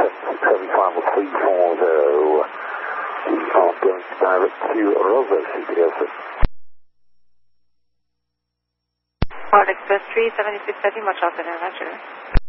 final 340. We are going direct to Rosa, CPS. Flight Express 376 Heavy, much off in Roger.